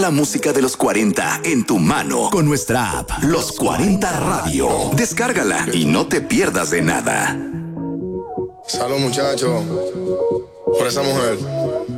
la música de los 40 en tu mano con nuestra app Los 40 Radio. Descárgala y no te pierdas de nada. Salud, muchachos, por esa mujer.